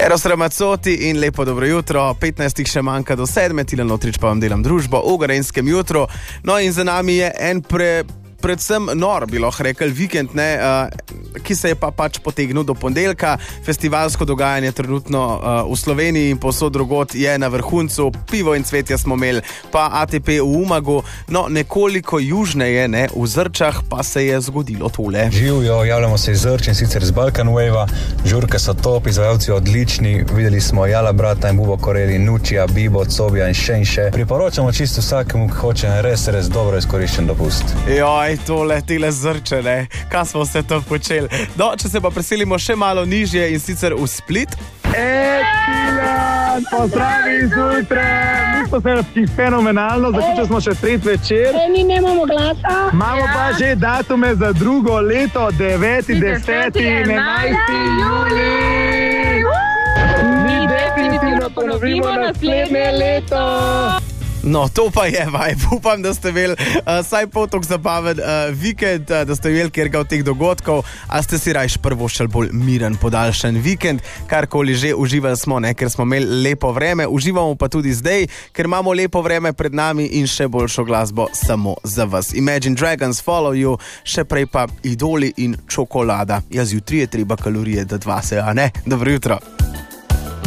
Eros Ramazzotti in lepo dobro jutro. 15 še manjka do 7, Tilen Lotrič pa vam delam družbo v Gorenjskem jutru. No in za nami je en predvsem nor, bi lahko rekel, vikend, ki se je pač potegnil do ponedeljka. Festivalsko dogajanje trenutno v Sloveniji in povsod drugod je na vrhuncu. Pivo in cvetje smo imeli, pa ATP v Umagu. No, nekoliko južneje, v Zrčah, pa se je zgodilo tole. Živijo, javljamo se iz Zrč in sicer iz Balkan Wave-a. Žurke so top, izvajalci odlični. Videli smo Jala Brata in Bubo Koreli, Nučija, Bibo, Cobja in še. Priporočamo čisto vsakemu, ki hoče res dobro izkoriščen dopust. Joj, tele Zrče, kaj smo vse to počeli. No, če se pa preselimo še malo nižje in sicer v Split. Tilen, pozdravi zjutre. Mi smo se fenomenalno, zaključili smo še 3 večer. Mi nemamo glasa. Imamo pa že datume za drugo leto, 9., 10. in 11. julij. Mi definitivno ponovimo naslednje leto. No, to pa je vibe. Upam, da ste imeli saj potok zabaven vikend, da ste imeli kjerga od teh dogodkov, a ste si rajš prvoščali bolj miren, podaljšan vikend, karkoli že uživali smo, ker smo imeli lepo vreme, uživamo pa tudi zdaj, ker imamo lepo vreme pred nami in še boljšo glasbo samo za vas. Imagine Dragons, Follow You, še prej pa Idoli in Čokolada. Ja, zjutraj je treba kalorije dati vase, a ne? Dobro jutro.